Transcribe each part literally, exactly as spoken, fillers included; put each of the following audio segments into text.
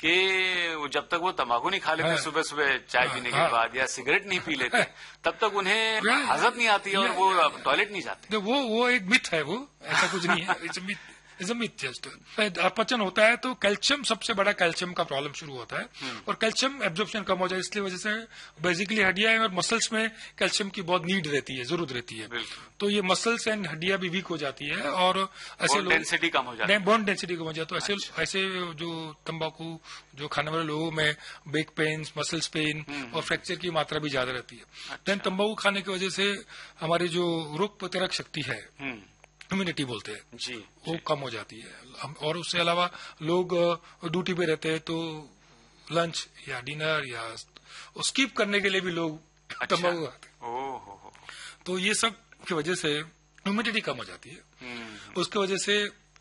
कि वो जब तक वो तंबाकू नहीं खा लेते हाँ, सुबह सुबह चाय हाँ, पीने के हाँ, बाद या सिगरेट नहीं पी लेते तब तक उन्हें हजम नहीं आती है और वो टॉयलेट नहीं जाते। वो वो एक मिथ है, वो ऐसा कुछ नहीं है, इट्स अ मिथ। जस्ट अपचन होता है तो कैल्शियम, सबसे बड़ा कैल्शियम का प्रॉब्लम शुरू होता है और कैल्शियम एब्जॉर्प्शन कम हो जाए, इसलिए वजह से बेसिकली हड्डियां और मसल्स में कैल्शियम की बहुत नीड रहती है, जरूरत रहती है, तो ये मसल्स एंड हड्डियां भी वीक हो जाती है और ऐसे लोग डेंसिटी कम हो जाती है, बोन डेंसिटी कम हो जाती है। तो ऐसे ऐसे जो तंबाकू जो खाने वाले लोगों में बैक पेन, मसल्स पेन और फ्रैक्चर की मात्रा भी ज्यादा रहती है। देन तंबाकू खाने की वजह से हमारी जो रोग प्रतिरोधक शक्ति है, इम्यूनिटी बोलते हैं जी, वो जी. कम हो जाती है। और उससे अलावा लोग ड्यूटी पे रहते हैं तो लंच या डिनर या स्किप करने के लिए भी लोग अच्छा. तंबाकू खाते हैं, तो ये सब की वजह से इम्यूनिटी कम हो जाती है। उसकी वजह से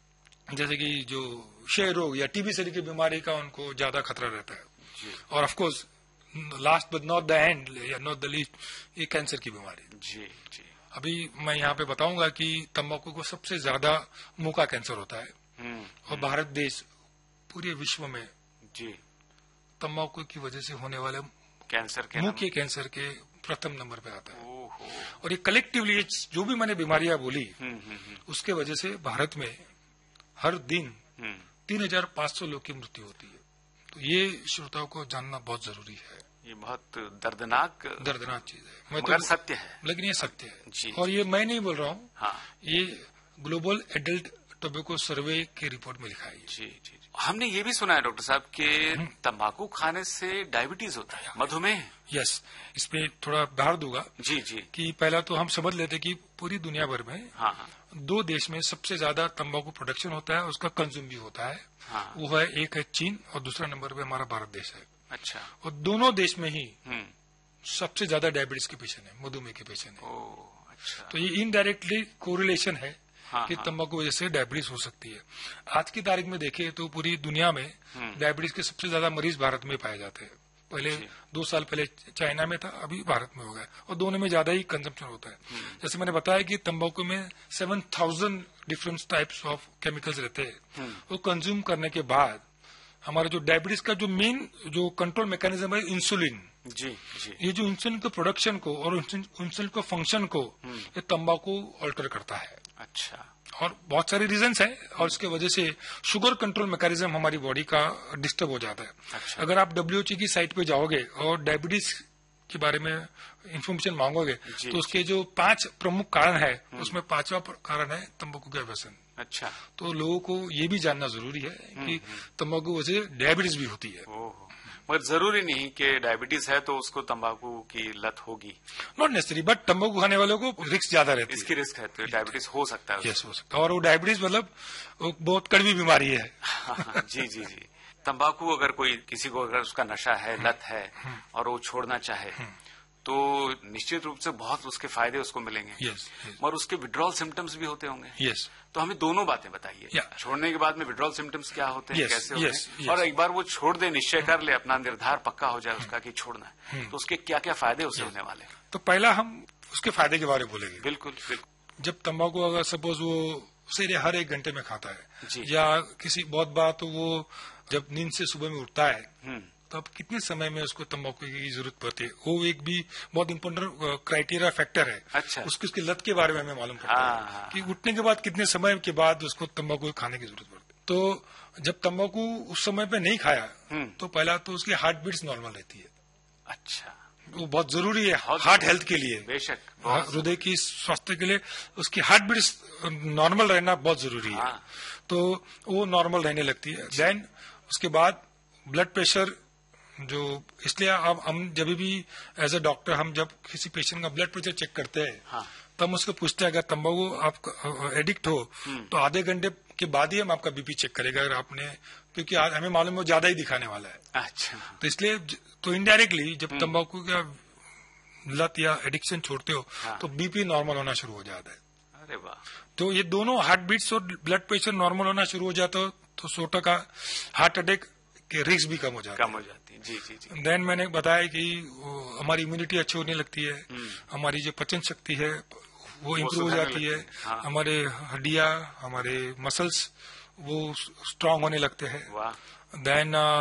जैसे कि जो क्षय रोग या टीबी से की बीमारी का उनको ज्यादा खतरा रहता है जी. और of course last but not the end या नॉट द लीस्ट, ये कैंसर की बीमारी जी जी। अभी मैं यहाँ पे बताऊंगा कि तंबाकू को सबसे ज्यादा मुंह का कैंसर होता है और भारत देश पूरे विश्व में जी तंबाकू की वजह से होने वाले कैंसर के मुंह के कैंसर के प्रथम नंबर पे आता है। और ये कलेक्टिवली जो भी मैंने बीमारियां बोली उसके वजह से भारत में हर दिन तीन हजार पांच सौ लोग की मृत्यु होती है। तो ये श्रोताओं को जानना बहुत जरूरी है। ये बहुत दर्दनाक दर्दनाक चीज है, मगर तो, सत्य है, लेकिन ये सत्य है जी, और ये मैं नहीं बोल रहा हूँ, हाँ, ये ग्लोबल एडल्ट टोबैको सर्वे की रिपोर्ट में लिखा है जी, जी जी। हमने ये भी सुना है डॉक्टर साहब कि तंबाकू खाने से डायबिटीज होता है, मधुमेह। यस, इसमें थोड़ा बाहर दूंगा जी जी कि पहला तो हम समझ लेते कि पूरी दुनिया भर में हाँ, हाँ, दो देश में सबसे ज्यादा तंबाकू प्रोडक्शन होता है, उसका कंज्यूम भी होता है, हाँ, वो है एक है चीन और दूसरा नंबर पे हमारा भारत देश है। अच्छा। और दोनों देश में ही सबसे ज्यादा डायबिटीज के पेशेंट है, मधुमेह के पेशेंट है। ओह, अच्छा। तो ये इनडायरेक्टली कोरिलेशन है हाँ, कि हाँ, तंबाकू वजह से डायबिटीज हो सकती है। आज की तारीख में देखें तो पूरी दुनिया में डायबिटीज के सबसे ज्यादा मरीज भारत में पाए जाते हैं। पहले दो साल पहले चाइना में था, अभी भारत में हो गया और दोनों में ज्यादा ही कंजम्पशन होता है। जैसे मैंने बताया कि तंबाकू में seven thousand different types of chemicals रहते हैं। वो कंज्यूम करने के बाद हमारा जो डायबिटीज का जो मेन जो कंट्रोल मैकेनिज्म है इंसुलिन जी जी, ये जो इंसुलिन के प्रोडक्शन को और इंसुलिन के फंक्शन को ये तंबाकू ऑल्टर करता है। अच्छा। और बहुत सारे रीजंस हैं और इसके वजह से शुगर कंट्रोल मैकेनिज्म हमारी बॉडी का डिस्टर्ब हो जाता है। अच्छा। अगर आप डब्ल्यूएचओ की साइट पे जाओगे और डायबिटीज के बारे में इंफॉर्मेशन मांगोगे तो उसके जो पांच प्रमुख कारण है उसमें पांचवा कारण है तंबाकू का व्यसन। अच्छा। तो लोगों को ये भी जानना जरूरी है कि तंबाकू वजह से डायबिटीज भी होती है। मगर जरूरी नहीं कि डायबिटीज है तो उसको तंबाकू की लत होगी, नॉट नेसेसरी, बट तंबाकू खाने वालों को रिस्क ज्यादा रहती है। इसकी रिस्क है तो डायबिटीज हो सकता है। यस, हो सकता है। और वो डायबिटीज मतलब बहुत कड़वी बीमारी है। जी जी जी। तंबाकू अगर कोई किसी को अगर उसका नशा है, लत है और वो छोड़ना चाहे तो निश्चित रूप से बहुत उसके फायदे उसको मिलेंगे। yes, yes. और उसके विड्रॉल सिम्टम्स भी होते होंगे। yes. तो हमें दोनों बातें बताइए। yeah. छोड़ने के बाद में विड्रॉल सिम्टम्स क्या होते हैं, yes, कैसे होते yes, हैं, yes. और एक बार वो छोड़ दे, निश्चय कर ले, अपना निर्धार पक्का हो जाए उसका कि छोड़ना है, तो उसके क्या क्या फायदे उसे होने वाले हैं। तो पहला हम उसके फायदे के बारे में बोलेंगे। बिल्कुल बिल्कुल। जब तंबाकू अगर सपोज वो सिर्फ हर एक घंटे में खाता है या किसी बहुत बार तो वो जब नींद से सुबह में उठता है तो अब कितने समय में उसको तंबाकू की जरूरत पड़ती है, वो एक भी बहुत इंपॉर्टेंट क्राइटेरिया फैक्टर है। अच्छा। उसकी उसकी लत के बारे में हमें मालूम पड़ता है कि उठने के बाद कितने समय के बाद उसको तंबाकू खाने की जरूरत पड़ती है। तो जब तंबाकू उस समय पे नहीं खाया तो पहला तो उसकी हार्ट बीट्स नॉर्मल रहती है। अच्छा। वो बहुत जरूरी है हार्ट हेल्थ के लिए, बेशक हृदय की स्वास्थ्य के लिए उसकी हार्ट बीट्स नॉर्मल रहना बहुत जरूरी है। तो वो नॉर्मल रहने लगती है। देन उसके बाद ब्लड प्रेशर जो, इसलिए अब हम जब भी एज ए डॉक्टर हम जब किसी पेशेंट का ब्लड प्रेशर चेक करते हैं हाँ। तो हम उसको पूछते हैं अगर तंबाकू आप एडिक्ट हो तो आधे घंटे के बाद ही हम आपका बीपी चेक करेगा अगर आपने, क्योंकि हमें मालूम है ज्यादा ही दिखाने वाला है। अच्छा। तो इसलिए तो इनडायरेक्टली जब तंबाकू का लत या एडिक्शन छोड़ते हो हाँ। तो बीपी नॉर्मल होना शुरू हो जाता है। अरे वाह। तो ये दोनों हार्ट बीट्स और ब्लड प्रेशर नॉर्मल होना शुरू हो जाता हो तो सौ टका हार्ट अटैक के रिस्क भी कम हो जाता है। कम हो जाती है। जी जी जी। देन मैंने बताया कि हमारी इम्यूनिटी अच्छी होने लगती है, हमारी जो पचन शक्ति है वो इम्प्रूव हो जाती है, हाँ। हमारे हड्डियां, हमारे मसल्स वो स्ट्रांग होने लगते हैं। देन